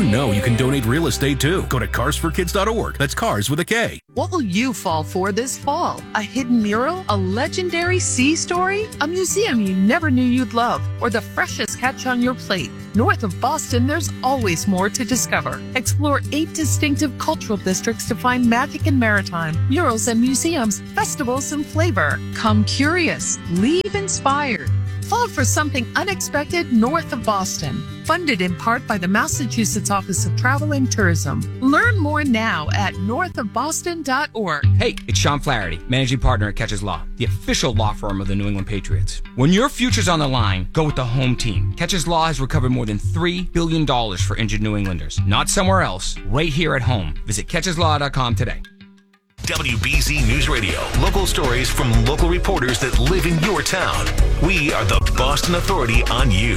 know you can donate real estate too. Go to carsforkids.org. That's cars with a K. What will you fall for this fall? A hidden mural? A legendary sea story? A museum you never knew you'd love? Or the freshest catch on your plate? North of Boston, there's always more to discover. Explore 8 distinctive cultural districts to find magic and maritime, murals and museums, festivals and flavor. Come curious. Leave inspired. Fall for something unexpected north of Boston. Funded in part by the Massachusetts Office of Travel and Tourism. Learn more now at northofboston.org. Hey, it's Sean Flaherty, managing partner at Catches Law, the official law firm of the New England Patriots. When your future's on the line, go with the home team. Catches Law has recovered more than $3 billion for injured New Englanders. Not somewhere else, right here at home. Visit catcheslaw.com today. WBZ News Radio. Local stories from local reporters that live in your town. We are the Boston Authority on you.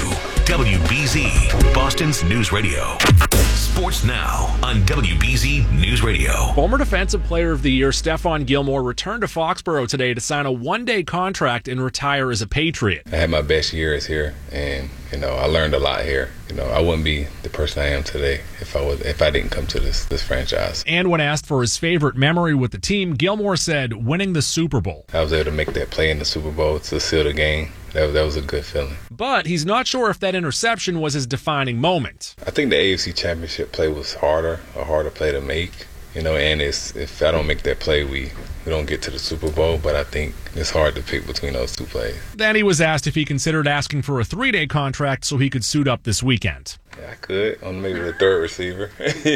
WBZ, Boston's News Radio. Sports now on WBZ News Radio. Former Defensive Player of the Year Stephon Gilmore returned to Foxborough today to sign a one-day contract and retire as a Patriot. I had my best years here, and I learned a lot here. I wouldn't be the person I am today if I didn't come to this franchise. And when asked for his favorite memory with the team, Gilmore said winning the Super Bowl. I was able to make that play in the Super Bowl to seal the game. That was a good feeling. But he's not sure if that interception was his defining moment. I think the AFC Championship play was a harder play to make. And if I don't make that play, we don't get to the Super Bowl. But I think it's hard to pick between those two plays. Then he was asked if he considered asking for a 3-day contract so he could suit up this weekend. Yeah, I could, on maybe the third receiver.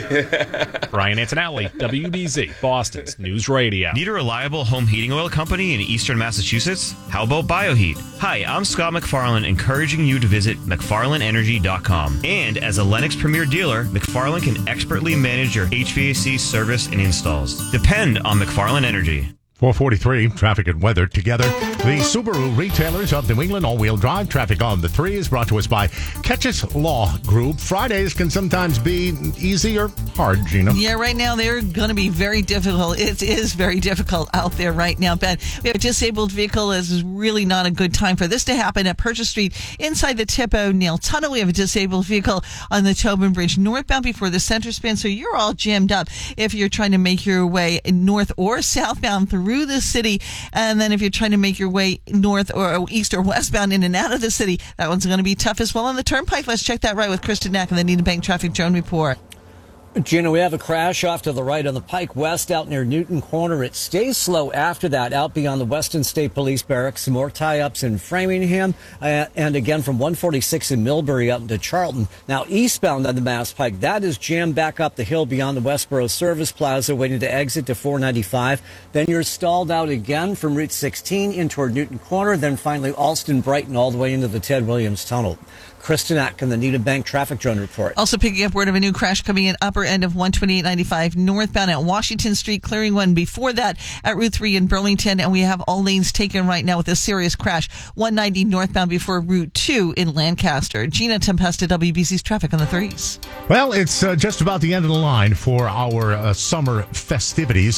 Brian Antonelli, WBZ, Boston's News Radio. Need a reliable home heating oil company in eastern Massachusetts? How about BioHeat? Hi, I'm Scott McFarland, encouraging you to visit McFarlandEnergy.com. And as a Lennox Premier dealer, McFarland can expertly manage your HVAC service and installs. Depend on McFarland Energy. 443, traffic and weather together. The Subaru retailers of New England all-wheel drive traffic on the 3 is brought to us by Catches Law Group. Fridays can sometimes be easy or hard, Gina. Yeah, right now they're going to be very difficult. It is very difficult out there right now, Ben. We have a disabled vehicle. This is really not a good time for this to happen at Purchase Street inside the Tip O'Neill Tunnel. We have a disabled vehicle on the Tobin Bridge northbound before the center span, so you're all jammed up if you're trying to make your way north or southbound through the city. And then if you're trying to make your way north or east or westbound in and out of the city, that one's going to be tough as well on the turnpike. Let's check that right with Kristen Knack and the Needham Bank Traffic Drone Report. Gina, we have a crash off to the right on the Pike West out near Newton Corner. It stays slow after that out beyond the Weston State Police Barracks. Some more tie-ups in Framingham and again from 146 in Millbury up into Charlton. Now eastbound on the Mass Pike, that is jammed back up the hill beyond the Westboro Service Plaza waiting to exit to 495. Then you're stalled out again from Route 16 in toward Newton Corner. Then finally Alston Brighton all the way into the Ted Williams Tunnel. Kristen Ack in the Needham Bank Traffic Drone Report. Also picking up word of a new crash coming in upper end of 128.95 northbound at Washington Street, clearing one before that at Route 3 in Burlington. And we have all lanes taken right now with a serious crash. 190 northbound before Route 2 in Lancaster. Gina Tempesta, WBC's traffic on the 3s. Well, it's just about the end of the line for our summer festivities.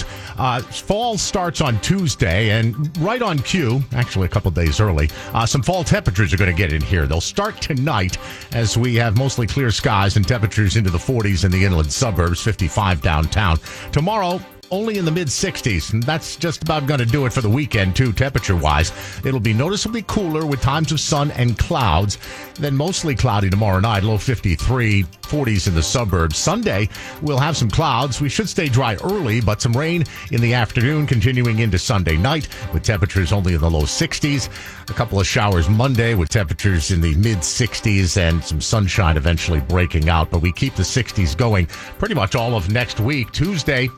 Fall starts on Tuesday, and right on cue, actually a couple days early, some fall temperatures are going to get in here. They'll start tonight as we have mostly clear skies and temperatures into the 40s in the inland suburbs, 55 downtown. Tomorrow, only in the mid-60s, and that's just about going to do it for the weekend, too, temperature-wise. It'll be noticeably cooler with times of sun and clouds, then mostly cloudy tomorrow night, low 53, 40s in the suburbs. Sunday, we'll have some clouds. We should stay dry early, but some rain in the afternoon, continuing into Sunday night, with temperatures only in the low 60s. A couple of showers Monday with temperatures in the mid-60s and some sunshine eventually breaking out, but we keep the 60s going pretty much all of next week. Tuesday,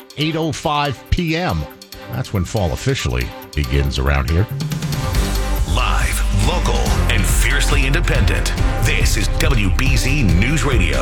8:05 p.m. That's when fall officially begins around here. Live, local, and fiercely independent. This is WBZ News Radio.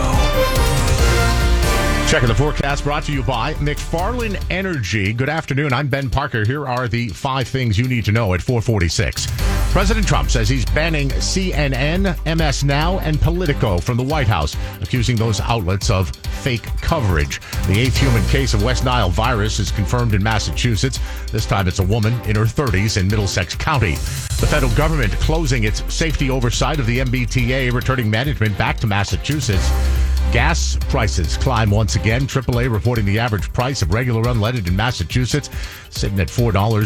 Checking the forecast brought to you by McFarland Energy. Good afternoon. I'm Ben Parker. Here are the 5 things you need to know at 446. President Trump says he's banning CNN, MS Now, and Politico from the White House, accusing those outlets of fake coverage. The 8th human case of West Nile virus is confirmed in Massachusetts. This time it's a woman in her 30s in Middlesex County. The federal government closing its safety oversight of the MBTA, returning management back to Massachusetts. Gas prices climb once again. AAA reporting the average price of regular unleaded in Massachusetts sitting at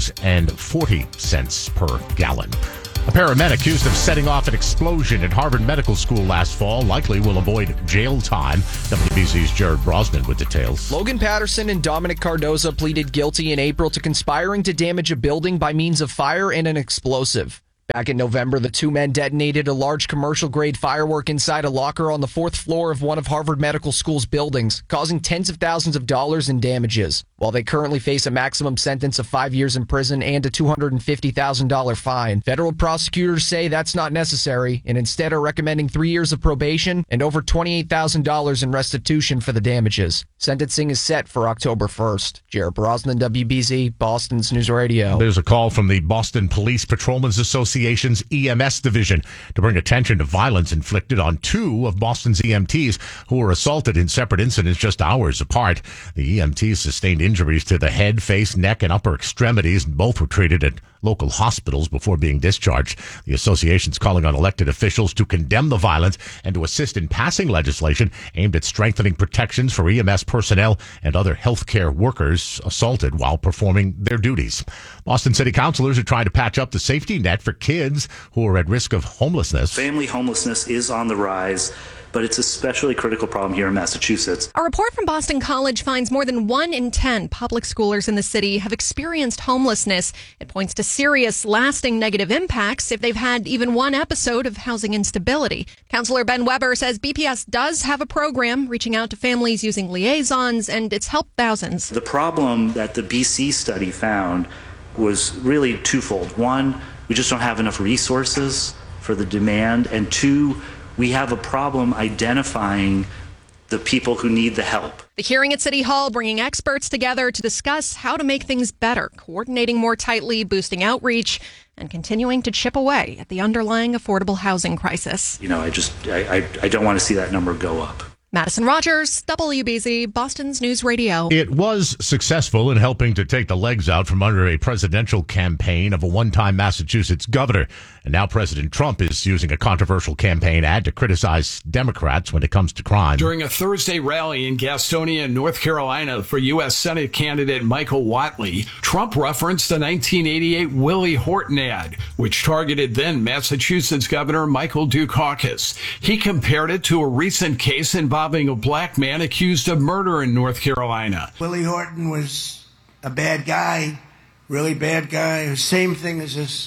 $4.40 per gallon. A paramedic accused of setting off an explosion at Harvard Medical School last fall likely will avoid jail time. WBZ's Jared Brosnan with details. Logan Patterson and Dominic Cardoza pleaded guilty in April to conspiring to damage a building by means of fire and an explosive. Back in November, the two men detonated a large commercial-grade firework inside a locker on the 4th floor of one of Harvard Medical School's buildings, causing tens of thousands of dollars in damages. While they currently face a maximum sentence of 5 years in prison and a $250,000 fine, federal prosecutors say that's not necessary and instead are recommending 3 years of probation and over $28,000 in restitution for the damages. Sentencing is set for October 1st. Jared Brosnan, WBZ, Boston's News Radio. There's a call from the Boston Police Patrolmen's Association's EMS division to bring attention to violence inflicted on two of Boston's EMTs who were assaulted in separate incidents just hours apart. The EMTs sustained injuries to the head, face, neck, and upper extremities. Both were treated at local hospitals before being discharged. The association's calling on elected officials to condemn the violence and to assist in passing legislation aimed at strengthening protections for EMS personnel and other healthcare workers assaulted while performing their duties. Boston City councilors are trying to patch up the safety net for kids who are at risk of homelessness. Family homelessness is on the rise, but it's especially critical problem here in Massachusetts. A report from Boston College finds more than 1 in 10 public schoolers in the city have experienced homelessness. It points to serious, lasting negative impacts if they've had even one episode of housing instability. Councillor Ben Weber says BPS does have a program reaching out to families using liaisons, and it's helped thousands. The problem that the BC study found was really twofold. One, we just don't have enough resources for the demand, and two, we have a problem identifying the people who need the help. The hearing at City Hall bringing experts together to discuss how to make things better, coordinating more tightly, boosting outreach, and continuing to chip away at the underlying affordable housing crisis. You know, I don't want to see that number go up. Madison Rogers, WBZ, Boston's News Radio. It was successful in helping to take the legs out from under a presidential campaign of a one-time Massachusetts governor. And now President Trump is using a controversial campaign ad to criticize Democrats when it comes to crime. During a Thursday rally in Gastonia, North Carolina for U.S. Senate candidate Michael Whatley, Trump referenced the 1988 Willie Horton ad, which targeted then Massachusetts Governor Michael Dukakis. He compared it to a recent case involving a black man accused of murder in North Carolina. Willie Horton was a bad guy, really bad guy. Same thing as this,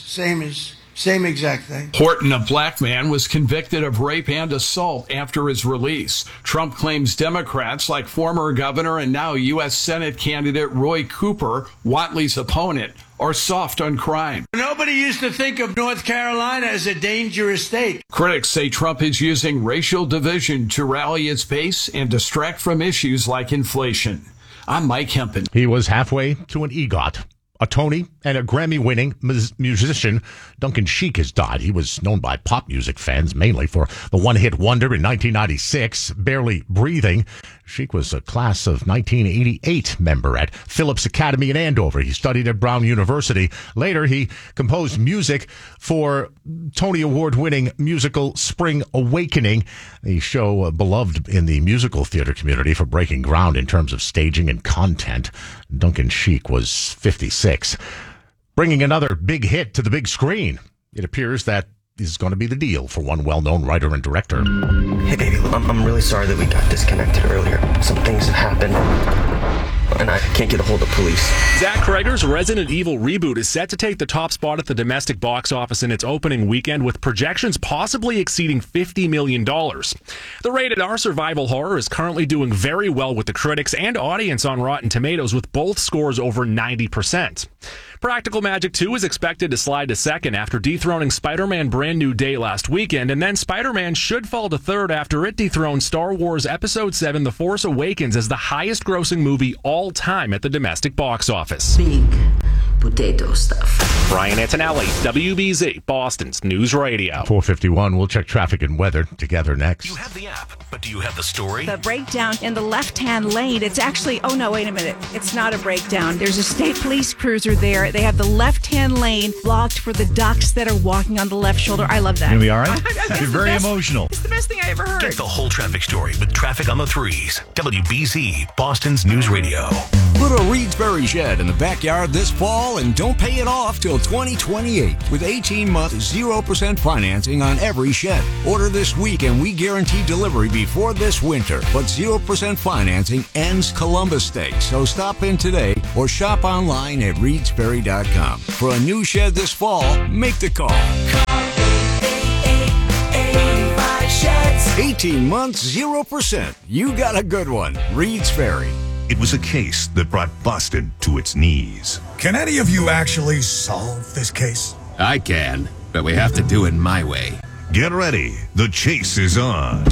same exact thing. Horton, a black man, was convicted of rape and assault after his release. Trump claims Democrats like former governor and now U.S. Senate candidate Roy Cooper, Whatley's opponent, are soft on crime. Nobody used to think of North Carolina as a dangerous state. Critics say Trump is using racial division to rally its base and distract from issues like inflation. I'm Mike Hempen. He was halfway to an EGOT. A Tony and a Grammy-winning musician, Duncan Sheik, has died. He was known by pop music fans mainly for the one-hit wonder in 1996, Barely Breathing. Sheik was a class of 1988 member at Phillips Academy in Andover. He studied at Brown University. Later, he composed music for Tony Award-winning musical Spring Awakening, the show beloved in the musical theater community for breaking ground in terms of staging and content. Duncan Sheik was 56. Bringing another big hit to the big screen. It appears that is going to be the deal for one well-known writer and director. Hey, baby, I'm really sorry that we got disconnected earlier. Some things have happened, and I can't get a hold of police. Zack Kryger's Resident Evil reboot is set to take the top spot at the domestic box office in its opening weekend, with projections possibly exceeding $50 million. The rated R survival horror is currently doing very well with the critics and audience on Rotten Tomatoes, with both scores over 90%. Practical Magic 2 is expected to slide to second after dethroning Spider-Man Brand New Day last weekend, and then Spider-Man should fall to third after it dethroned Star Wars Episode 7 The Force Awakens as the highest-grossing movie all time at the domestic box office. Big potato stuff. Brian Antonelli, WBZ, Boston's News Radio. 4:51. We'll check traffic and weather together next. You have the app, but do you have the story? The breakdown in the left-hand lane, it's actually, oh no, wait a minute. It's not a breakdown. There's a state police cruiser there. They have the left-hand lane blocked for the ducks that are walking on the left shoulder. I love that. Gonna be all right? You're very emotional. It's the best thing I ever heard. Get the whole traffic story with Traffic on the Threes. WBZ, Boston's News Radio. Put a Reedsbury shed in the backyard this fall and don't pay it off till 2028 with 18-month 0% financing on every shed. Order this week and we guarantee delivery before this winter. But 0% financing ends Columbus Day, so stop in today or shop online at reedsbury.com. For a new shed this fall, make the call. 18 months, 0%. You got a good one. Reed's Ferry. It was a case that brought Boston to its knees. Can any of you actually solve this case? I can, but we have to do it my way. Get ready. The chase is on.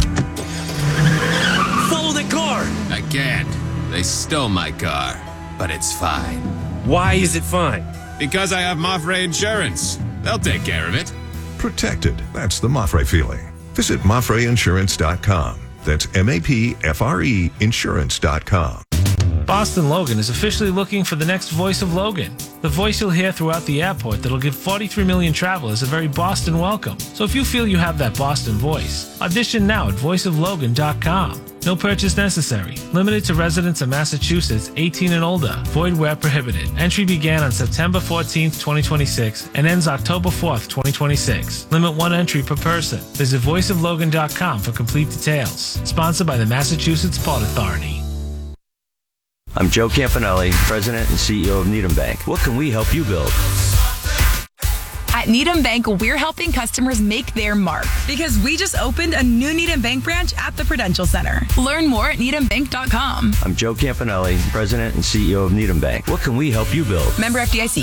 Follow the car! I can't. They stole my car, but it's fine. Why is it fine? Because I have Mafre Insurance. They'll take care of it. Protected. That's the Mafre feeling. Visit MafreInsurance.com. That's MAPFRE Insurance.com. Boston Logan is officially looking for the next voice of Logan. The voice you'll hear throughout the airport that'll give 43 million travelers a very Boston welcome. So if you feel you have that Boston voice, audition now at voiceoflogan.com. No purchase necessary. Limited to residents of Massachusetts 18 and older. Void where prohibited. Entry began on September 14th, 2026 and ends October 4th, 2026. Limit 1 entry per person. Visit voiceoflogan.com for complete details. Sponsored by the Massachusetts Port Authority. I'm Joe Campanelli, President and CEO of Needham Bank. What can we help you build? At Needham Bank, we're helping customers make their mark because we just opened a new Needham Bank branch at the Prudential Center. Learn more at needhambank.com. I'm Joe Campanelli, President and CEO of Needham Bank. What can we help you build? Member FDIC.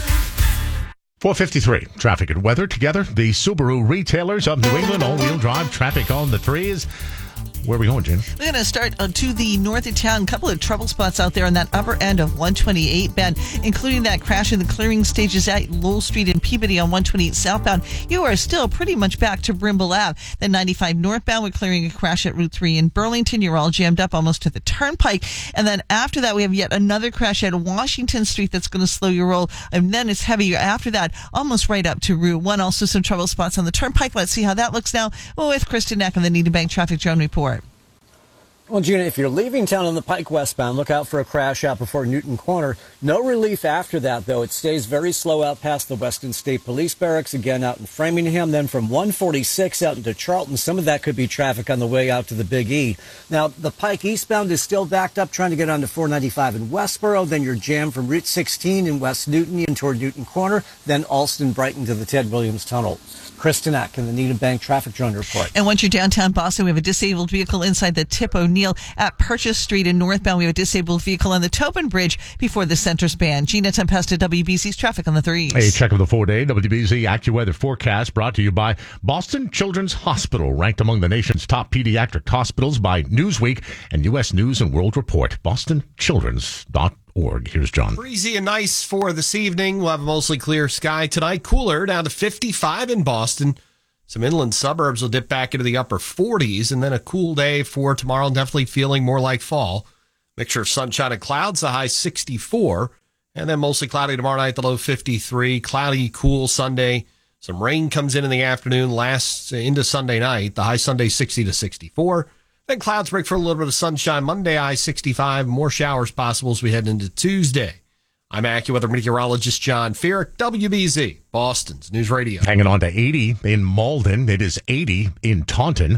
4:53. Traffic and weather together. The Subaru retailers of New England, all-wheel drive traffic on the threes. Where are we going, Jen? We're going to start to the north of town. A couple of trouble spots out there on that upper end of 128 bend, including that crash in the clearing stages at Lowell Street and Peabody on 128 southbound. You are still pretty much back to Brimble Ave. Then 95 northbound, we're clearing a crash at Route 3 in Burlington. You're all jammed up almost to the turnpike. And then after that, we have yet another crash at Washington Street that's going to slow your roll. And then it's heavier after that, almost right up to Route 1. Also some trouble spots on the turnpike. Let's see how that looks now with Kristen Eck on the Needham Bank Traffic Drone Report. Well, Gina, if you're leaving town on the Pike westbound, look out for a crash out before Newton Corner. No relief after that, though. It stays very slow out past the Weston State Police Barracks, again out in Framingham. Then from 146 out into Charlton, some of that could be traffic on the way out to the Big E. Now, the Pike eastbound is still backed up, trying to get onto 495 in Westboro. Then you're jammed from Route 16 in West Newton and toward Newton Corner. Then Alston, Brighton to the Ted Williams Tunnel. Kristen Eck in the Needham Bank Traffic Drone Report. And once you're downtown Boston, we have a disabled vehicle inside the Tip O'Neill at Purchase Street in northbound. We have a disabled vehicle on the Tobin Bridge before the center span. Gina Tempesta, WBC's Traffic on the Threes. A check of the 4-day WBZ AccuWeather forecast brought to you by Boston Children's Hospital, ranked among the nation's top pediatric hospitals by Newsweek and U.S. News and World Report. BostonChildren's.org. Here's John. Breezy and nice for this evening. We'll have a mostly clear sky tonight. Cooler down to 55 in Boston. Some inland suburbs will dip back into the upper 40s, and then a cool day for tomorrow, definitely feeling more like fall. Mixture of sunshine and clouds, the high 64, and then mostly cloudy tomorrow night, the low 53. Cloudy, cool Sunday. Some rain comes in the afternoon, lasts into Sunday night, the high Sunday 60 to 64. Then clouds break for a little bit of sunshine. Monday, high 65. More showers possible as we head into Tuesday. I'm AccuWeather meteorologist John Feerick, WBZ, Boston's News Radio. Hanging on to 80 in Malden. It is 80 in Taunton,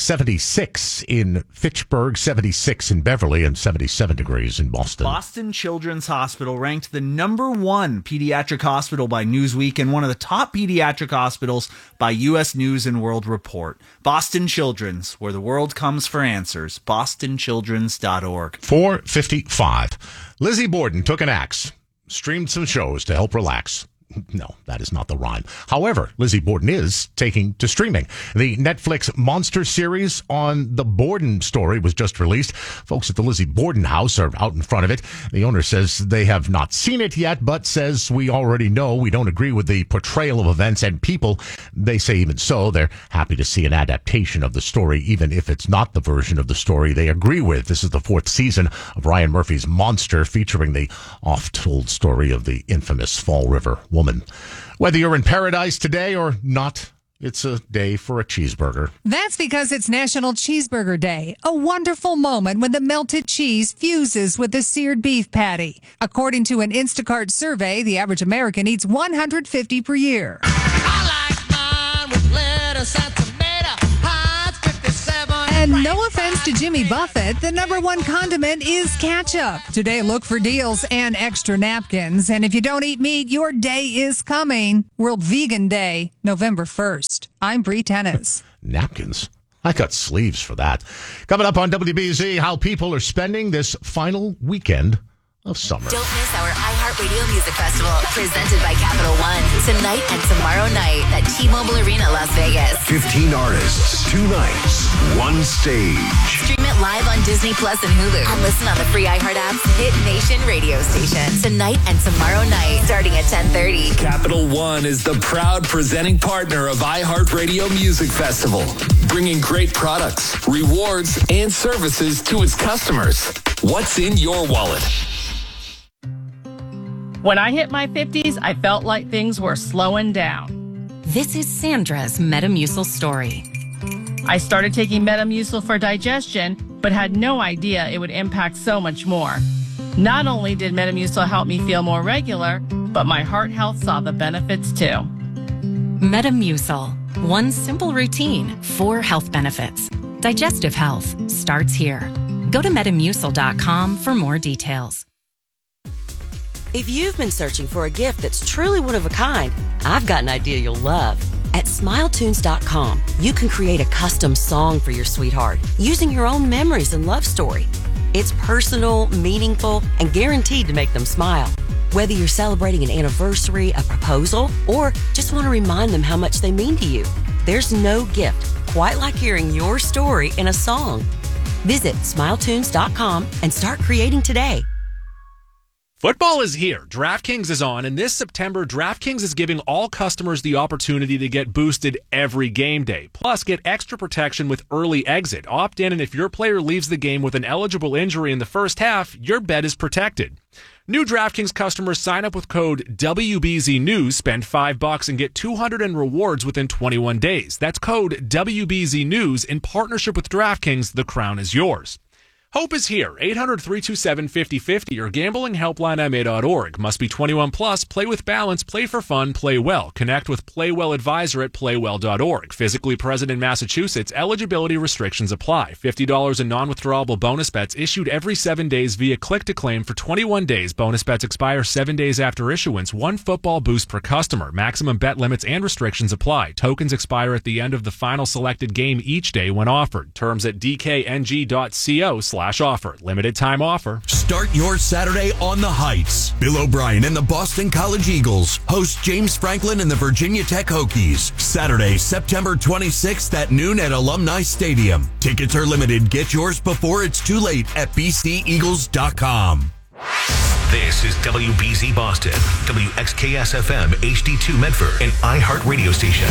76 in Fitchburg, 76 in Beverly, and 77 degrees in Boston. Boston Children's Hospital ranked the #1 pediatric hospital by Newsweek and one of the top pediatric hospitals by U.S. News and World Report. Boston Children's, where the world comes for answers. BostonChildren's.org. 4:55. Lizzie Borden took an axe, streamed some shows to help relax. No, that is not the rhyme. However, Lizzie Borden is taking to streaming. The Netflix Monster series on the Borden story was just released. Folks at the Lizzie Borden house are out in front of it. The owner says they have not seen it yet, but says we already know we don't agree with the portrayal of events and people. They say even so, they're happy to see an adaptation of the story, even if it's not the version of the story they agree with. This is the 4th season of Ryan Murphy's Monster, featuring the oft-told story of the infamous Fall River woman. Whether you're in paradise today or not, it's a day for a cheeseburger. That's because it's National Cheeseburger Day, a wonderful moment when the melted cheese fuses with the seared beef patty. According to an Instacart survey, the average American eats 150 per year. I like mine with lettuce and tomato. And no offense to Jimmy Buffett, the number one condiment is ketchup. Today, look for deals and extra napkins. And if you don't eat meat, your day is coming. World Vegan Day, November 1st. I'm Bree Tennis. Napkins? I got sleeves for that. Coming up on WBZ, how people are spending this final weekend of summer. Don't miss our iHeartRadio Music Festival, presented by Capital One, tonight and tomorrow night at T-Mobile Arena, Las Vegas. 15 artists, 2 nights, 1 stage. Stream it live on Disney Plus and Hulu, and listen on the free iHeart app's Hit Nation radio station. Tonight and tomorrow night, starting at 10:30. Capital One is the proud presenting partner of iHeartRadio Music Festival, bringing great products, rewards, and services to its customers. What's in your wallet? When I hit my 50s, I felt like things were slowing down. This is Sandra's Metamucil story. I started taking Metamucil for digestion, but had no idea it would impact so much more. Not only did Metamucil help me feel more regular, but my heart health saw the benefits too. Metamucil, one simple routine, 4 health benefits. Digestive health starts here. Go to Metamucil.com for more details. If you've been searching for a gift that's truly one of a kind, I've got an idea you'll love. At SmileTunes.com, you can create a custom song for your sweetheart using your own memories and love story. It's personal, meaningful, and guaranteed to make them smile. Whether you're celebrating an anniversary, a proposal, or just want to remind them how much they mean to you, there's no gift quite like hearing your story in a song. Visit SmileTunes.com and start creating today. Football is here. DraftKings is on, and this September, DraftKings is giving all customers the opportunity to get boosted every game day. Plus, get extra protection with early exit. Opt in, and if your player leaves the game with an eligible injury in the first half, your bet is protected. New DraftKings customers sign up with code WBZNews, spend $5 and get $200 in rewards within 21 days. That's code WBZNews in partnership with DraftKings. The crown is yours. Hope is here. 800-327-5050 or gamblinghelplinema.org. Must be 21 plus. Play with balance. Play for fun. Play well. Connect with Playwell Advisor at playwell.org. Physically present in Massachusetts. Eligibility restrictions apply. $50 in non-withdrawable bonus bets issued every 7 days via click-to-claim for 21 days. Bonus bets expire 7 days after issuance. 1 football boost per customer. Maximum bet limits and restrictions apply. Tokens expire at the end of the final selected game each day when offered. Terms at dkng.co/offer. Limited time offer. Start your Saturday on the Heights. Bill O'Brien and the Boston College Eagles host James Franklin and the Virginia Tech Hokies. Saturday, September 26th at noon at Alumni Stadium. Tickets are limited. Get yours before it's too late at bceagles.com. This is WBZ Boston, WXKS-FM HD2 Medford, an iHeart radio station.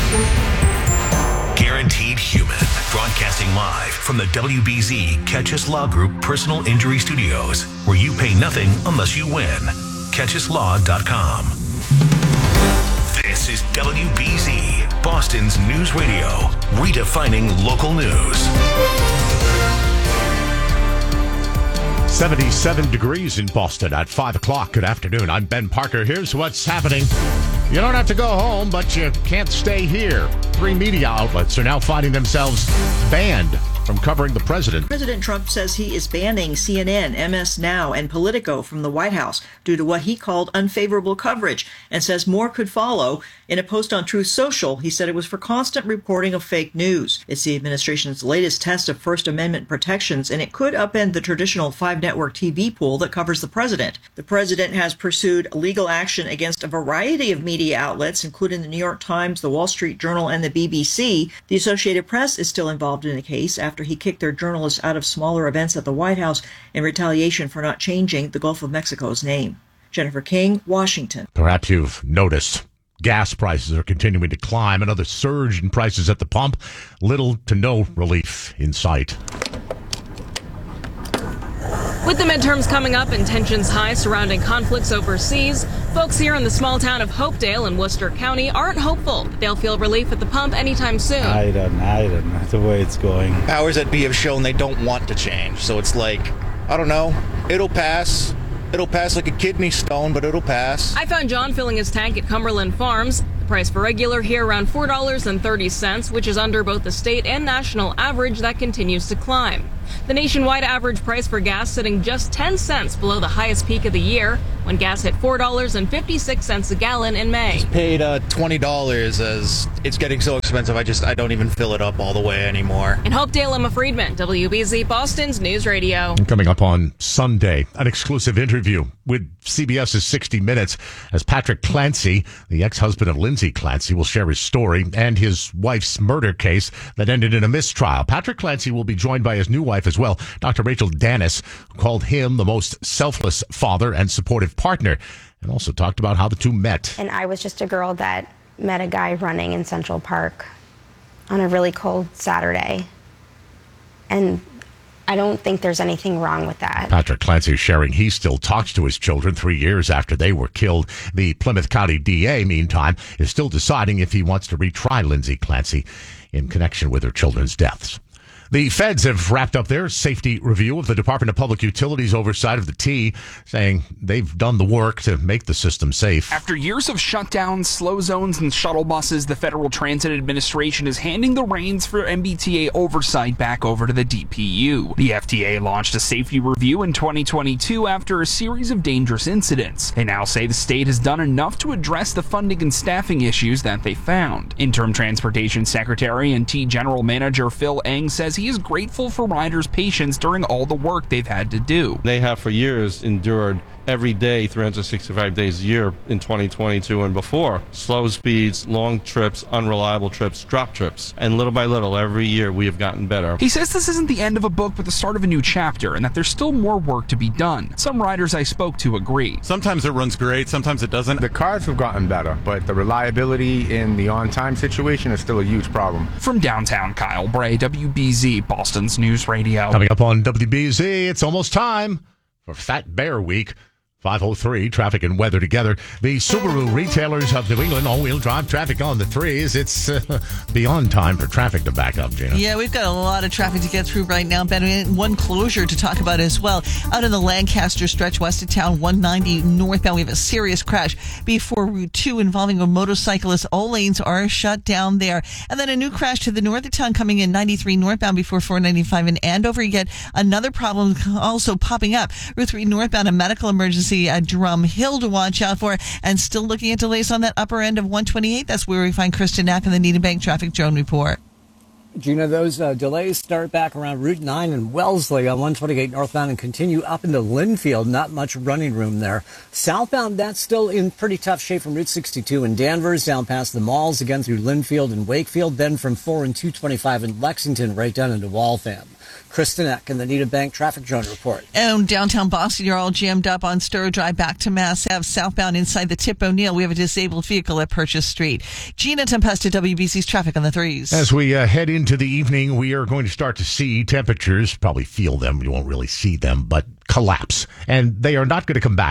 Guaranteed Human, broadcasting live from the WBZ Catchus Law Group Personal Injury Studios, where you pay nothing unless you win. CatchusLaw.com. This is WBZ, Boston's news radio, redefining local news. 77 degrees in Boston at 5 o'clock. Good afternoon. I'm Ben Parker. Here's what's happening. You don't have to go home, but you can't stay here. 3 media outlets are now finding themselves banned from covering the president. President Trump says he is banning CNN, MS Now, and Politico from the White House due to what he called unfavorable coverage, and says more could follow. In a post on Truth Social, he said it was for constant reporting of fake news. It's the administration's latest test of First Amendment protections, and it could upend the traditional 5-network TV pool that covers the president. The president has pursued legal action against a variety of media outlets, including the New York Times, the Wall Street Journal, and the BBC. The Associated Press is still involved in the case after he kicked their journalists out of smaller events at the White House in retaliation for not changing the Gulf of Mexico's name. Jennifer King, Washington. Perhaps you've noticed gas prices are continuing to climb. Another surge in prices at the pump. Little to no relief in sight. With the midterms coming up and tensions high surrounding conflicts overseas, folks here in the small town of Hopedale in Worcester County aren't hopeful that they'll feel relief at the pump anytime soon. I don't know the way it's going. Powers that be have shown they don't want to change. So it's like, I don't know, it'll pass. It'll pass like a kidney stone, but it'll pass. I found John filling his tank at Cumberland Farms. The price for regular here around $4.30, which is under both the state and national average that continues to climb. The nationwide average price for gas sitting just 10 cents below the highest peak of the year when gas hit $4.56 a gallon in May. Paid $20 as it's getting so expensive. I don't even fill it up all the way anymore. In Hopedale, Emma Friedman, WBZ Boston's News Radio. Coming up on Sunday, an exclusive interview with CBS's 60 Minutes as Patrick Clancy, the ex-husband of Lindsay Clancy, will share his story and his wife's murder case that ended in a mistrial. Patrick Clancy will be joined by his new wife as well, Dr. Rachel Dennis, who called him the most selfless father and supportive partner, and also talked about how the two met. And I was just a girl that met a guy running in Central Park on a really cold Saturday. And I don't think there's anything wrong with that. Patrick Clancy sharing he still talks to his children 3 years after they were killed. The Plymouth County DA, meantime, is still deciding if he wants to retry Lindsay Clancy in connection with her children's deaths. The feds have wrapped up their safety review of the Department of Public Utilities oversight of the T, saying they've done the work to make the system safe. After years of shutdowns, slow zones, and shuttle buses, the Federal Transit Administration is handing the reins for MBTA oversight back over to the DPU. The FTA launched a safety review in 2022 after a series of dangerous incidents. They now say the state has done enough to address the funding and staffing issues that they found. Interim Transportation Secretary and T General Manager Phil Eng says he is grateful for riders' patience during all the work they've had to do. They have for years endured every day, 365 days a year in 2022 and before. Slow speeds, long trips, unreliable trips, drop trips. And little by little, every year, we have gotten better. He says this isn't the end of a book, but the start of a new chapter, and that there's still more work to be done. Some riders I spoke to agree. Sometimes it runs great, sometimes it doesn't. The cars have gotten better, but the reliability in the on-time situation is still a huge problem. From downtown, Kyle Bray, WBZ, Boston's News Radio. Coming up on WBZ, it's almost time for Fat Bear Week. 5:03, traffic and weather together. The Subaru retailers of New England, all-wheel drive traffic on the threes. It's beyond time for traffic to back up, Gina. Yeah, we've got a lot of traffic to get through right now, Ben. One closure to talk about as well. Out in the Lancaster stretch west of town, 190 northbound, we have a serious crash before Route 2 involving a motorcyclist. All lanes are shut down there. And then a new crash to the north of town coming in 93 northbound before 495 in Andover. You get another problem also popping up. Route 3 northbound, a medical emergency at Drum Hill to watch out for, and still looking at delays on that upper end of 128. That's where we find Kristen Knack in the Needham Bank Traffic Drone Report. Gina, those delays start back around Route 9 in Wellesley on 128 northbound and continue up into Linfield. Not much running room there. Southbound, that's still in pretty tough shape from Route 62 in Danvers down past the malls, again through Linfield and Wakefield, then from 4 and 225 in Lexington right down into Waltham. Kristen Eck in the Needham Bank Traffic Drone Report. And downtown Boston, you're all jammed up on Sturrow Drive back to Mass Ave. Southbound inside the Tip O'Neill, we have a disabled vehicle at Purchase Street. Gina Tempesta, WBC's traffic on the threes. As we head into the evening, we are going to start to see temperatures, probably feel them, you won't really see them, but collapse. And they are not going to come back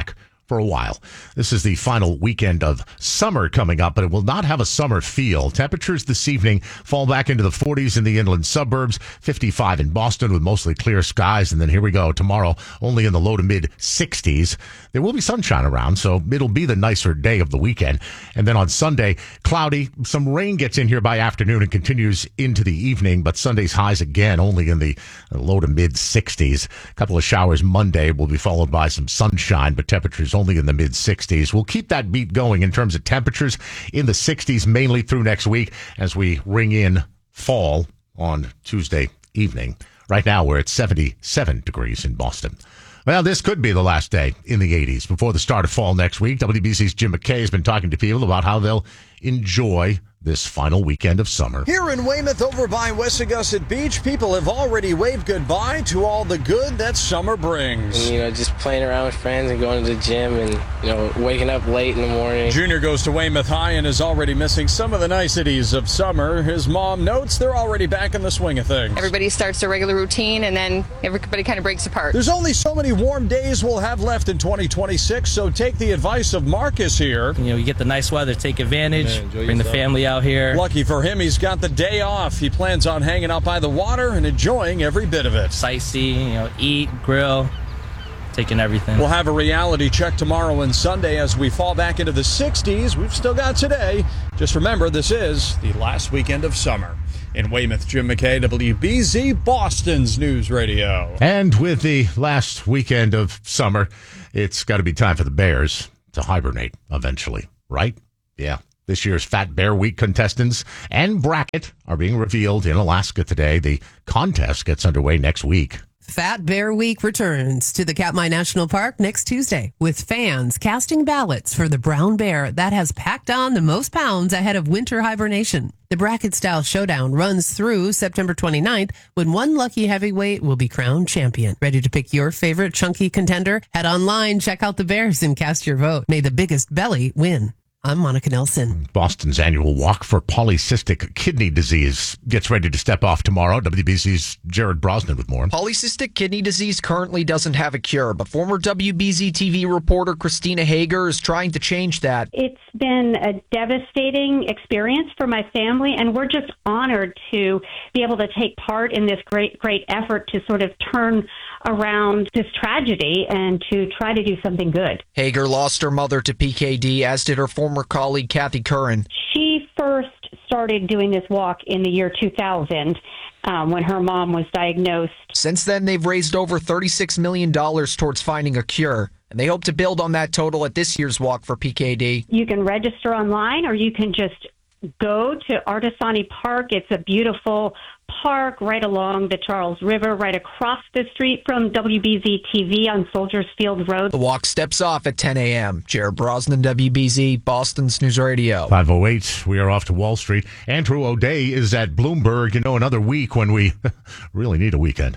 for a while. This is the final weekend of summer coming up, but it will not have a summer feel. Temperatures this evening fall back into the 40s in the inland suburbs, 55 in Boston with mostly clear skies. And then here we go. Tomorrow, only in the low to mid 60s. There will be sunshine around, so it'll be the nicer day of the weekend. And then on Sunday, cloudy. Some rain gets in here by afternoon and continues into the evening, but Sunday's highs again only in the low to mid 60s. A couple of showers Monday will be followed by some sunshine, but temperatures only in the mid 60s. We'll keep that beat going in terms of temperatures in the 60s mainly through next week as we ring in fall on Tuesday evening. Right now we're at 77 degrees in Boston. Well, this could be the last day in the 80s before the start of fall next week. WBZ's Jim McKay has been talking to people about how they'll enjoy this final weekend of summer. Here in Weymouth over by Wessagusset Beach, people have already waved goodbye to all the good that summer brings. And, just playing around with friends and going to the gym and, waking up late in the morning. Junior goes to Weymouth High and is already missing some of the niceties of summer. His mom notes they're already back in the swing of things. Everybody starts their regular routine and then everybody kind of breaks apart. There's only so many warm days we'll have left in 2026, so take the advice of Marcus here. You get the nice weather, take advantage, bring the family out here. Lucky for him, he's got the day off. He plans on hanging out by the water and enjoying every bit of it. Sightsee, eat, grill, taking everything. We'll have a reality check tomorrow and Sunday as we fall back into the 60s. We've still got today. Just remember, this is the last weekend of summer. In Weymouth, Jim McKay, WBZ, Boston's News Radio. And with the last weekend of summer, it's got to be time for the Bears to hibernate eventually, right? Yeah. This year's Fat Bear Week contestants and bracket are being revealed in Alaska today. The contest gets underway next week. Fat Bear Week returns to the Katmai National Park next Tuesday with fans casting ballots for the brown bear that has packed on the most pounds ahead of winter hibernation. The bracket-style showdown runs through September 29th when one lucky heavyweight will be crowned champion. Ready to pick your favorite chunky contender? Head online, check out the Bears, and cast your vote. May the biggest belly win. I'm Monica Nelson. Boston's annual walk for polycystic kidney disease gets ready to step off tomorrow. WBZ's Jared Brosnan with more. Polycystic kidney disease currently doesn't have a cure, but former WBZ TV reporter Christina Hager is trying to change that. It's been a devastating experience for my family, and we're just honored to be able to take part in this great effort to sort of turn around this tragedy and to try to do something good. Hager lost her mother to PKD, as did her former colleague Kathy Curran. She first started doing this walk in the year 2000 when her mom was diagnosed. Since then, they've raised over $36 million towards finding a cure, and they hope to build on that total at this year's Walk for PKD. You can register online, or you can just go to Artisani Park. It's a beautiful park right along the Charles River, right across the street from WBZ TV on Soldiers Field Road. The walk steps off at 10 a.m. Jared Brosnan, WBZ, Boston's News Radio. 5:08, we are off to Wall Street. Andrew O'Day is at Bloomberg. Another week when we really need a weekend.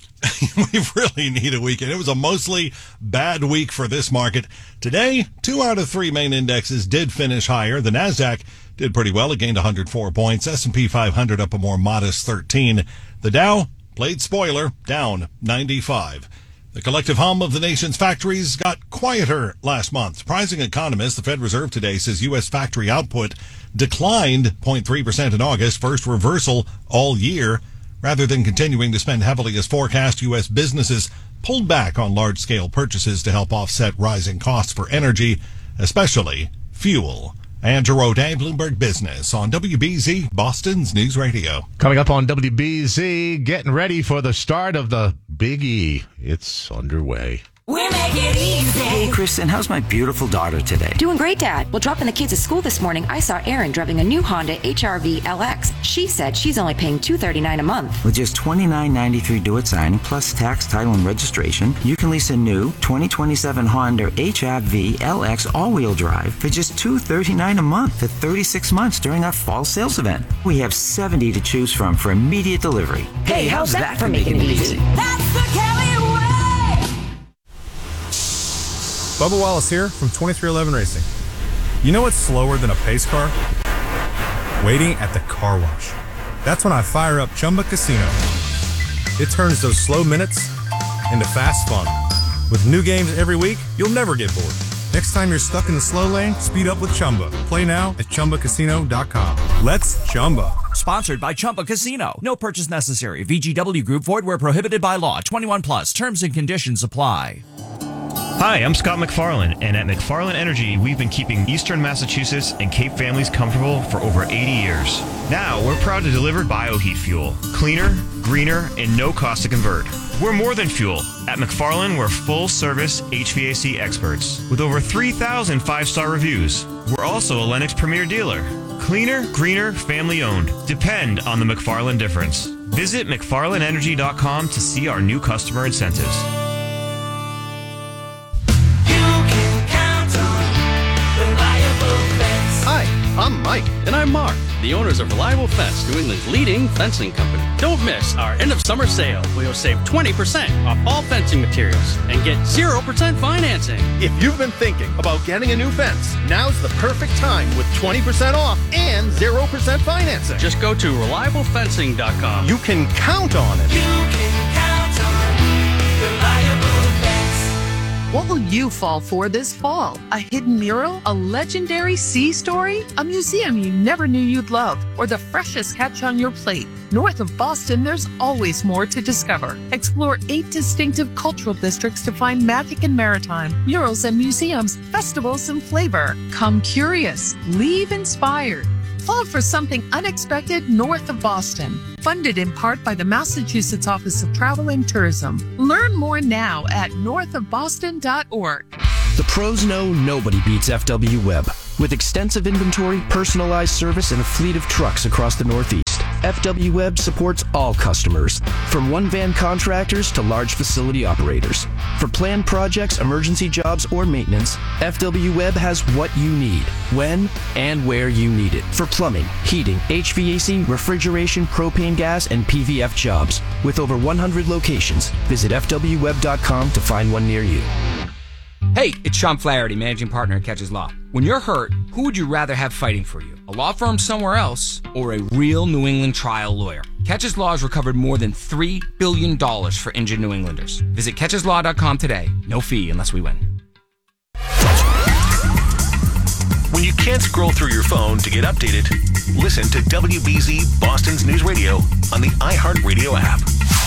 We really need a weekend. It was a mostly bad week for this market. Today, 2 out of 3 main indexes did finish higher. The NASDAQ did pretty well. It gained 104 points. S&P 500 up a more modest 13. The Dow played spoiler, down 95. The collective hum of the nation's factories got quieter last month. Surprising economists, the Fed Reserve today says U.S. factory output declined 0.3% in August, first reversal all year. Rather than continuing to spend heavily as forecast, U.S. businesses pulled back on large-scale purchases to help offset rising costs for energy, especially fuel. Andrew O'Day, Bloomberg Business on WBZ, Boston's News Radio. Coming up on WBZ, getting ready for the start of the Big E. It's underway. We make it easy. Hey, Kristen, how's my beautiful daughter today? Doing great, Dad. Well, dropping the kids at school this morning, I saw Erin driving a new Honda HR-V LX. She said she's only paying $239 a month. With just $29.93 due at signing, plus tax, title, and registration, you can lease a new 2027 Honda HR-V LX all-wheel drive for just $239 a month for 36 months during our fall sales event. We have 70 to choose from for immediate delivery. Hey, how's that for making it easy? That's the Kelly way! Bubba Wallace here from 2311 Racing. You know what's slower than a pace car? Waiting at the car wash. That's when I fire up Chumba Casino. It turns those slow minutes into fast fun. With new games every week, you'll never get bored. Next time you're stuck in the slow lane, speed up with Chumba. Play now at ChumbaCasino.com. Let's Chumba. Sponsored by Chumba Casino. No purchase necessary. VGW Group. Void where prohibited by law. 21 plus. Terms and conditions apply. Hi, I'm Scott McFarland, and at McFarland Energy, we've been keeping Eastern Massachusetts and Cape families comfortable for over 80 years. Now, we're proud to deliver bioheat fuel. Cleaner, greener, and no cost to convert. We're more than fuel. At McFarland, we're full-service HVAC experts with over 3,000 five-star reviews. We're also a Lennox Premier dealer. Cleaner, greener, family-owned. Depend on the McFarland difference. Visit McFarlandEnergy.com to see our new customer incentives. Hi, I'm Mike. And I'm Mark, the owners of Reliable Fence, New England's leading fencing company. Don't miss our end of summer sale, where you'll save 20% off all fencing materials and get 0% financing. If you've been thinking about getting a new fence, now's the perfect time with 20% off and 0% financing. Just go to ReliableFencing.com. You can count on it. You can count on Reliable Fence. What will you fall for this fall? A hidden mural? A legendary sea story? A museum you never knew you'd love? Or the freshest catch on your plate? North of Boston, there's always more to discover. Explore 8 distinctive cultural districts to find magic and maritime, murals and museums, festivals and flavor. Come curious, leave inspired. Fall for something unexpected north of Boston. Funded in part by the Massachusetts Office of Travel and Tourism. Learn more now at northofboston.org. The pros know nobody beats FW Web. With extensive inventory, personalized service, and a fleet of trucks across the Northeast, FW Web supports all customers, from one-van contractors to large facility operators. For planned projects, emergency jobs, or maintenance, FW Web has what you need, when and where you need it. For plumbing, heating, HVAC, refrigeration, propane gas, and PVF jobs. With over 100 locations, visit FWWeb.com to find one near you. Hey, it's Sean Flaherty, managing partner at Catches Law. When you're hurt, who would you rather have fighting for you? A law firm somewhere else or a real New England trial lawyer? Catches Law has recovered more than $3 billion for injured New Englanders. Visit catcheslaw.com today. No fee unless we win. When you can't scroll through your phone to get updated, listen to WBZ Boston's News Radio on the iHeartRadio app.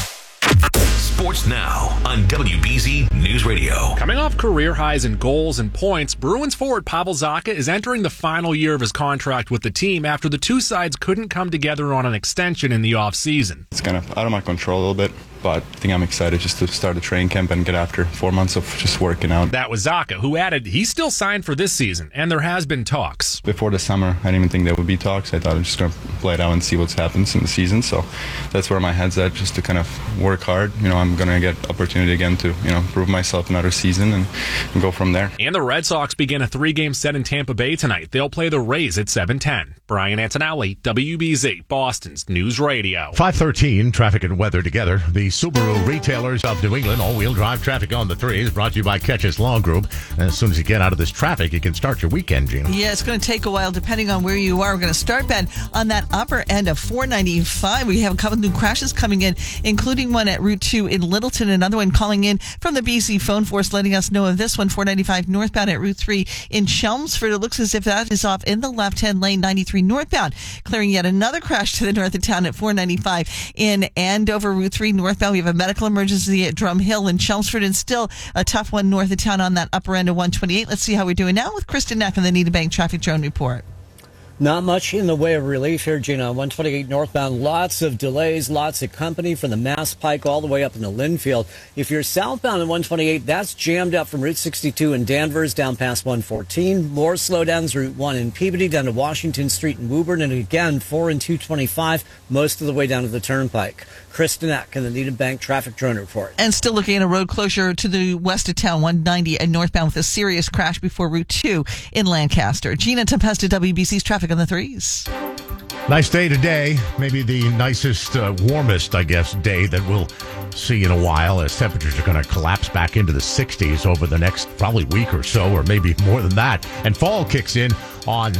Sports Now on WBZ News Radio. Coming off career highs in goals and points, Bruins forward Pavel Zacha is entering the final year of his contract with the team after the two sides couldn't come together on an extension in the offseason. It's kind of out of my control a little bit, but I think I'm excited just to start the training camp and get after 4 months of just working out. That was Zacha, who added he's still signed for this season, and there has been talks. Before the summer, I didn't even think there would be talks. I thought I'm just going to play it out and see what happens in the season, so that's where my head's at, just to kind of work hard. I'm going to get opportunity again to, prove myself another season and go from there. And the Red Sox begin a 3-game set in Tampa Bay tonight. They'll play the Rays at 7:10. Brian Antonelli, WBZ, Boston's News Radio. 5:13, traffic and weather together. The Subaru retailers of New England, all-wheel drive traffic on the 3 is brought to you by Catches Law Group. And as soon as you get out of this traffic, you can start your weekend, Gina. Yeah, it's going to take a while depending on where you are. We're going to start, Ben, on that upper end of 495. We have a couple new crashes coming in, including one at Route 2 in Littleton, another one calling in from the BC phone force, letting us know of this one, 495 northbound at Route 3 in Chelmsford. It looks as if that is off in the left-hand lane, 93 northbound, clearing yet another crash to the north of town at 495 in Andover, Route 3 northbound. We have a medical emergency at Drum Hill in Chelmsford, and still a tough one north of town on that upper end of 128. Let's see how we're doing now with Kristen Neck on the Nita Bank Traffic Drone Report. Not much in the way of relief here, Gina. 128 northbound, lots of delays, lots of company from the Mass Pike all the way up into Linfield. If you're southbound on 128, that's jammed up from Route 62 in Danvers down past 114. More slowdowns, Route 1 in Peabody down to Washington Street in Woburn. And again, 4 and 225, most of the way down to the Turnpike. Kristen Eck in the Needham Bank Traffic Drone Report. And still looking at a road closure to the west of town, 190 and northbound, with a serious crash before Route 2 in Lancaster. Gina Tempesta, WBC's Traffic on the 3s. Nice day today. Maybe the nicest, warmest, I guess, day that we'll see in a while, as temperatures are going to collapse back into the 60s over the next probably week or so, or maybe more than that. And fall kicks in on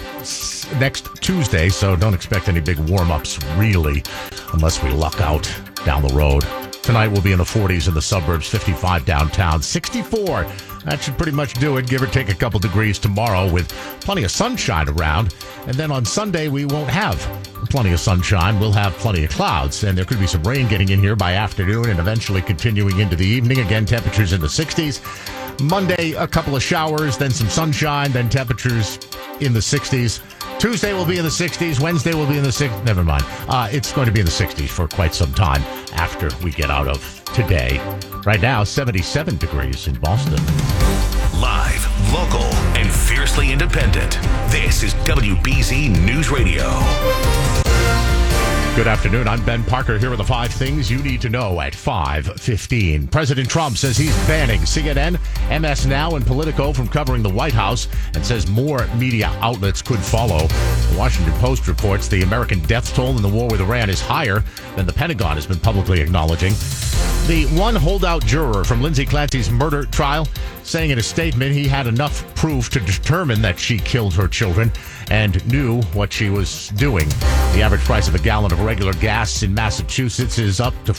next Tuesday, so don't expect any big warm-ups, really, unless we luck out down the road. Tonight we'll be in the 40s in the suburbs, 55 downtown, 64. That should pretty much do it, give or take a couple degrees tomorrow with plenty of sunshine around. And then on Sunday, we won't have plenty of sunshine. We'll have plenty of clouds, and there could be some rain getting in here by afternoon and eventually continuing into the evening. Again, temperatures in the 60s. Monday, a couple of showers, then some sunshine, then temperatures in the 60s. Tuesday will be in the 60s. Wednesday will be in the 60s. Never mind. It's going to be in the 60s for quite some time after we get out of today. Right now, 77 degrees in Boston. Live, local, and fiercely independent. This is WBZ News Radio. Good afternoon. I'm Ben Parker here with the 5 things you need to know at 5:15. President Trump says he's banning CNN, MS Now, and Politico from covering the White House and says more media outlets could follow. The Washington Post reports the American death toll in the war with Iran is higher than the Pentagon has been publicly acknowledging. The one holdout juror from Lindsay Clancy's murder trial saying in a statement he had enough proof to determine that she killed her children and knew what she was doing. The average price of a gallon of regular gas in Massachusetts is up to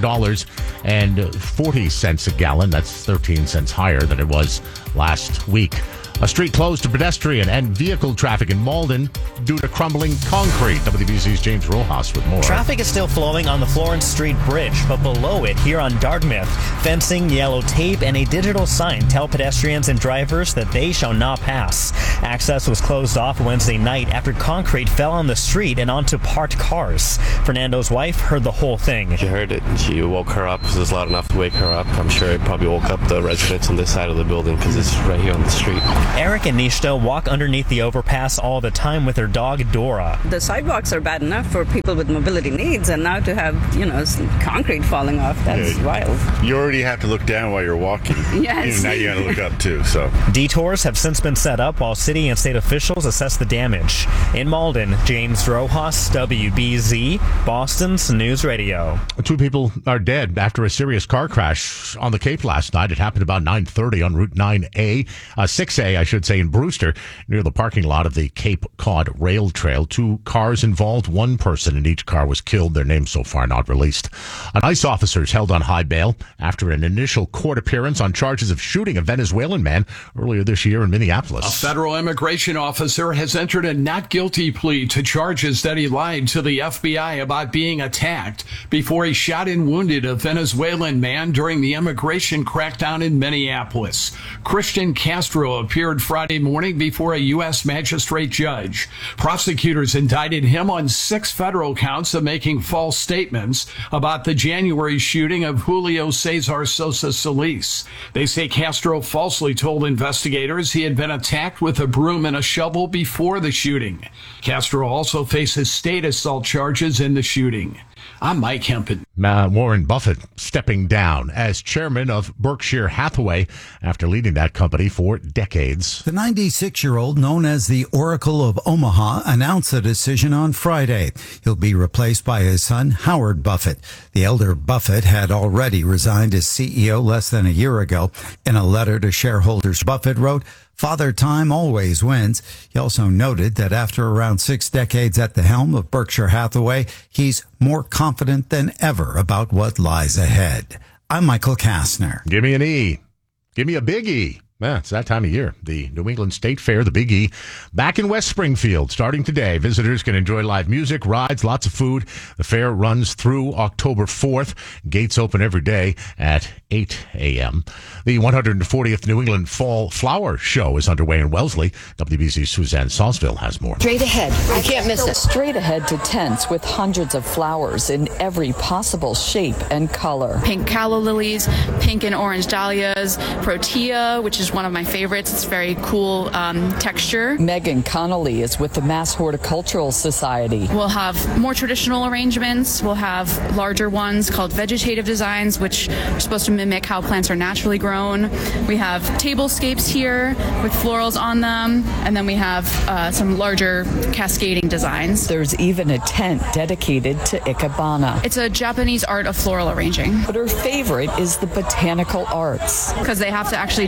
$4.40 a gallon. That's 13 cents higher than it was last week. A street closed to pedestrian and vehicle traffic in Malden due to crumbling concrete. WBZ's James Rojas with more. Traffic is still flowing on the Florence Street Bridge, but below it, here on Dartmouth, fencing, yellow tape, and a digital sign tell pedestrians and drivers that they shall not pass. Access was closed off Wednesday night after concrete fell on the street and onto parked cars. Fernando's wife heard the whole thing. She heard it. She woke her up. It was loud enough to wake her up. I'm sure it probably woke up the residents on this side of the building because it's right here on the street. Eric and Nishta walk underneath the overpass all the time with their dog, Dora. The sidewalks are bad enough for people with mobility needs, and now to have, some concrete falling off, that's wild. You already have to look down while you're walking. Yes. Now you got to look up, too. So Detours have since been set up while city and state officials assess the damage. In Malden, James Rojas, WBZ, Boston's News Radio. 2 people are dead after a serious car crash on the Cape last night. It happened about 9:30 on Route 9A, 6A, I should say, in Brewster, near the parking lot of the Cape Cod Rail Trail. 2 cars involved. 1 person in each car was killed. Their names so far not released. An ICE officer is held on high bail after an initial court appearance on charges of shooting a Venezuelan man earlier this year in Minneapolis. A federal immigration officer has entered a not guilty plea to charges that he lied to the FBI about being attacked before he shot and wounded a Venezuelan man during the immigration crackdown in Minneapolis. Christian Castro appeared Friday morning before a U.S. magistrate judge. Prosecutors indicted him on 6 federal counts of making false statements about the January shooting of Julio Cesar Sosa Solis. They say Castro falsely told investigators he had been attacked with a broom and a shovel before the shooting. Castro also faces state assault charges in the shooting. I'm Mike Hempen. Warren Buffett stepping down as chairman of Berkshire Hathaway after leading that company for decades. The 96-year-old, known as the Oracle of Omaha, announced the decision on Friday. He'll be replaced by his son, Howard Buffett. The elder Buffett had already resigned as CEO less than a year ago. In a letter to shareholders, Buffett wrote, "Father Time always wins." He also noted that after around 6 decades at the helm of Berkshire Hathaway, he's more confident than ever about what lies ahead. I'm Michael Kastner. Give me an E. Give me a big E. Yeah, it's that time of year. The New England State Fair, the Big E, back in West Springfield, starting today. Visitors can enjoy live music, rides, lots of food. The fair runs through October 4th. Gates open every day at 8 a.m. The 140th New England Fall Flower Show is underway in Wellesley. WBZ's Suzanne Salzville has more. Straight ahead. You can't miss it. Straight ahead to tents with hundreds of flowers in every possible shape and color. Pink calla lilies, pink and orange dahlias, protea, which is one of my favorites. It's very cool texture. Megan Connolly is with the Mass Horticultural Society. We'll have more traditional arrangements. We'll have larger ones called vegetative designs, which are supposed to mimic how plants are naturally grown. We have tablescapes here with florals on them, and then we have some larger cascading designs. There's even a tent dedicated to Ikebana. It's a Japanese art of floral arranging. But her favorite is the botanical arts. Because they have to actually dry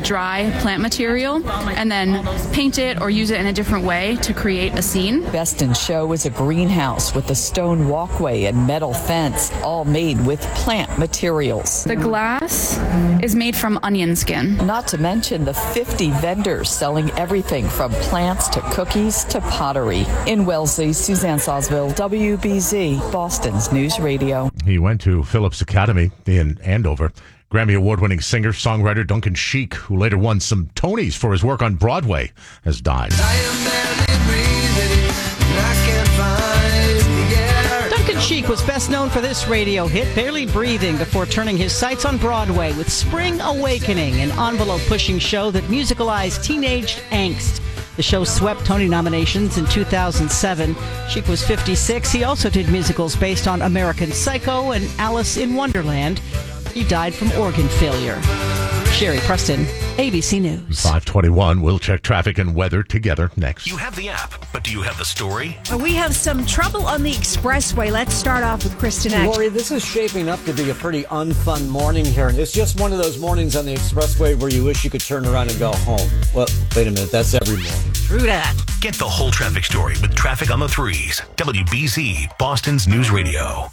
apply plant material and then paint it or use it in a different way to create a scene. Best in Show is a greenhouse with a stone walkway and metal fence, all made with plant materials. The glass is made from onion skin. Not to mention the 50 vendors selling everything from plants to cookies to pottery. In Wellesley, Suzanne Sawsville, WBZ, Boston's News Radio. He went to Phillips Academy in Andover. Grammy Award-winning singer-songwriter Duncan Sheik, who later won some Tonys for his work on Broadway, has died. Duncan Sheik was best known for this radio hit, Barely Breathing, before turning his sights on Broadway with Spring Awakening, an envelope-pushing show that musicalized teenage angst. The show swept Tony nominations in 2007. Sheik was 56. He also did musicals based on American Psycho and Alice in Wonderland. He died from organ failure. Sherry Preston, ABC News. 5:21. We'll check traffic and weather together next. You have the app, but do you have the story? We have some trouble on the expressway. Let's start off with Kristen Ack. Lori, this is shaping up to be a pretty unfun morning here. It's just one of those mornings on the expressway where you wish you could turn around and go home. Well, wait a minute. That's every morning. True that. Get the whole traffic story with Traffic on the Threes. WBZ, Boston's News Radio.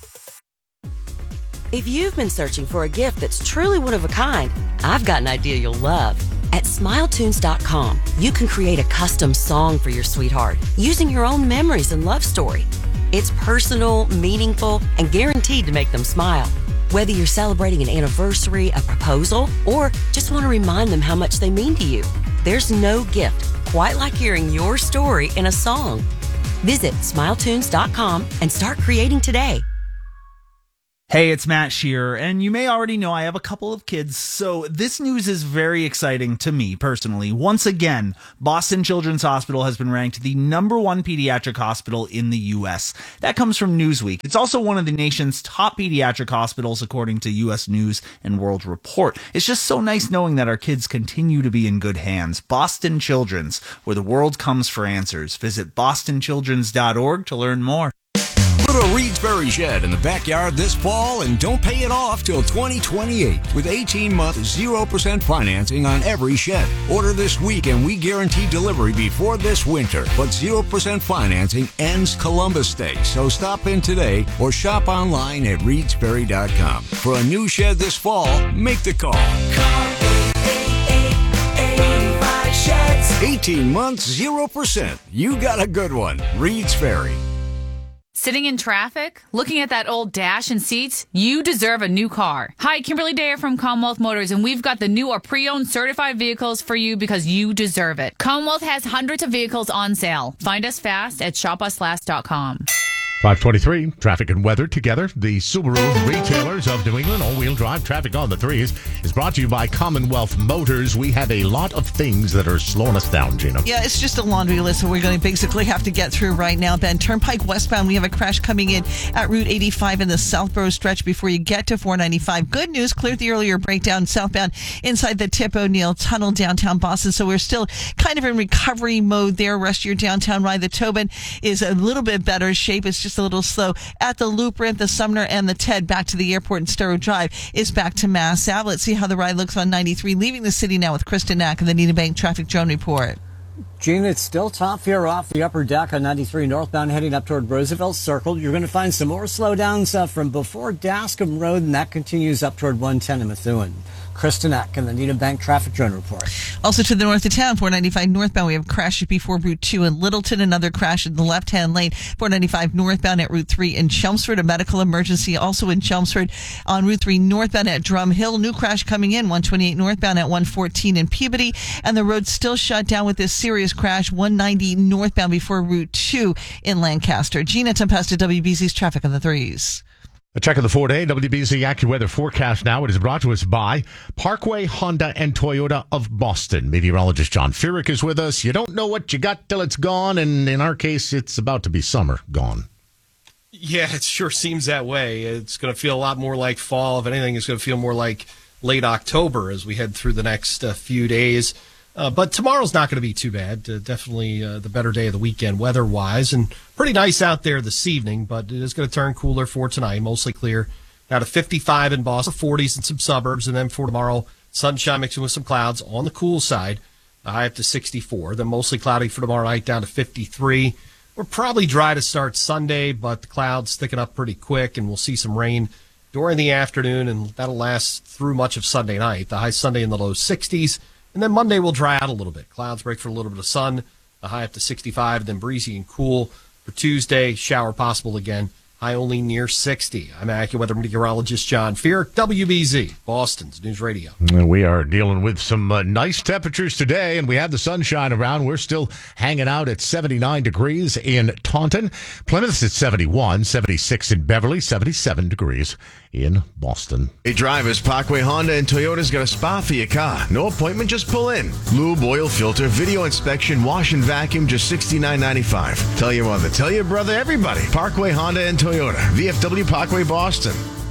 If you've been searching for a gift that's truly one of a kind, I've got an idea you'll love. At SmileTunes.com, you can create a custom song for your sweetheart using your own memories and love story. It's personal, meaningful, and guaranteed to make them smile. Whether you're celebrating an anniversary, a proposal, or just want to remind them how much they mean to you, there's no gift quite like hearing your story in a song. Visit SmileTunes.com and start creating today. Hey, it's Matt Shearer, and you may already know I have a couple of kids, so this news is very exciting to me personally. Once again, Boston Children's Hospital has been ranked the #1 pediatric hospital in the U.S. That comes from Newsweek. It's also one of the nation's top pediatric hospitals according to U.S. News and World Report. It's just so nice knowing that our kids continue to be in good hands. Boston Children's, where the world comes for answers. Visit bostonchildrens.org to learn more. Put a Reedsbury shed in the backyard this fall and don't pay it off till 2028 with 18-month 0% financing on every shed. Order this week and we guarantee delivery before this winter. But 0% financing ends Columbus Day, so stop in today or shop online at Reedsbury.com. For a new shed this fall, make the call. Call 888-85 Sheds. 18 months, 0%. You got a good one. Reedsbury. Sitting in traffic? Looking at that old dash and seats? You deserve a new car. Hi, Kimberly Dare from Commonwealth Motors, and we've got the new or pre-owned certified vehicles for you because you deserve it. Commonwealth has hundreds of vehicles on sale. Find us fast at shopuslast.com. 5:23, traffic and weather together. The Subaru retailers of New England, all-wheel drive traffic on the threes, is brought to you by Commonwealth Motors. We have a lot of things that are slowing us down, Gina. Yeah, it's just a laundry list that we're going to basically have to get through right now, Ben. Turnpike westbound, we have a crash coming in at Route 85 in the Southborough stretch before you get to 495. Good news, cleared the earlier breakdown southbound inside the Tip O'Neill Tunnel, downtown Boston. So we're still kind of in recovery mode there. Rest of your downtown ride. The Tobin is a little bit better shape. It's just a little slow at the Loop Ramp, the Sumner, and the TED back to the airport, and Storrow Drive is back to Mass Ave. Let's see how the ride looks on 93, leaving the city now with Kristen Ack and the Nina Bank Traffic Drone Report. Gene, it's still top fear off the upper deck on 93 northbound heading up toward Roosevelt Circle. You're going to find some more slowdowns from before Dascom Road, and that continues up toward 110 in Methuen. Kristen Eck and the Nina Bank Traffic Drone Report. Also to the north of town, 495 northbound, we have a crash before Route 2 in Littleton, another crash in the left-hand lane, 495 northbound at Route 3 in Chelmsford, a medical emergency also in Chelmsford on Route 3 northbound at Drum Hill, new crash coming in, 128 northbound at 114 in Peabody, and the road's still shut down with this serious crash, 190 northbound before Route 2 in Lancaster. Gina Tempesta, WBZ's Traffic on the Threes. A check of the 4-day WBZ AccuWeather forecast now. It is brought to us by Parkway Honda and Toyota of Boston. Meteorologist John Furyk is with us. You don't know what you got till it's gone, and in our case, it's about to be summer gone. Yeah, it sure seems that way. It's going to feel a lot more like fall. If anything, it's going to feel more like late October as we head through the next few days. But tomorrow's not going to be too bad. Definitely the better day of the weekend weather-wise. And pretty nice out there this evening, but it is going to turn cooler for tonight. Mostly clear. Now to 55 in Boston, 40s in some suburbs. And then for tomorrow, Sunshine mixing with some clouds on the cool side. The high up to 64. Then mostly cloudy for tomorrow night, down to 53. We're probably dry to start Sunday, but the clouds thicken up pretty quick, and we'll see some rain during the afternoon, and that'll last through much of Sunday night. The high Sunday in the low 60s, and then Monday will dry out a little bit. Clouds break for a little bit of sun. The high up to 65, and then breezy and cool. For Tuesday, shower possible again. High only near 60. I'm AccuWeather meteorologist John Fear, WBZ, Boston's News Radio. We are dealing with some nice temperatures today, and we have the sunshine around. We're still hanging out at 79 degrees in Taunton. Plymouth's at 71, 76 in Beverly, 77 degrees in Boston. Hey drivers, Parkway Honda and Toyota's got a spot for your car. No appointment, just pull in. Lube, oil filter, video inspection, wash and vacuum, just $69.95. Tell your mother, tell your brother, everybody. Parkway Honda and Toyota, VFW Parkway, Boston.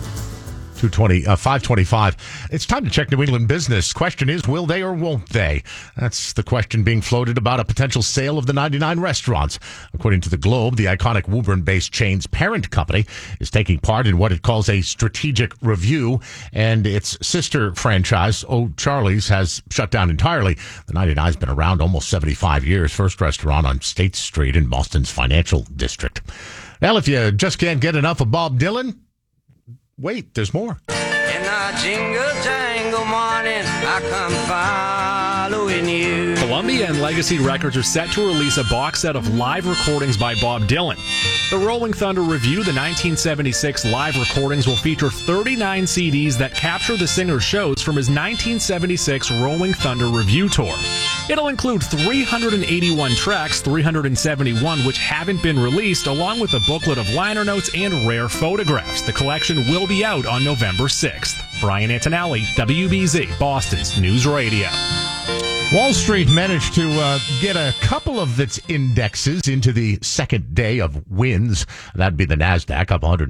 525. It's time to check New England business. Question is, will they or won't they? That's the question being floated about a potential sale of the 99 restaurants. According to the Globe, the iconic Woburn-based chain's parent company is taking part in what it calls a strategic review, and its sister franchise, O'Charlie's, has shut down entirely. The 99's been around almost 75 years. First restaurant on State Street in Boston's financial district. Well, if you just can't get enough of Bob Dylan, wait, there's more. In a jingle jangle morning, I come following you. Columbia and Legacy Records are set to release a box set of live recordings by Bob Dylan. The Rolling Thunder Review, the 1976 live recordings, will feature 39 CDs that capture the singer's shows from his 1976 Rolling Thunder Review tour. It'll include 381 tracks, 371 which haven't been released, along with a booklet of liner notes and rare photographs. The collection will be out on November 6th. Brian Antonelli, WBZ, Boston's News Radio. Wall Street managed to get a couple of its indexes into the second day of wins. That'd be the NASDAQ up 100.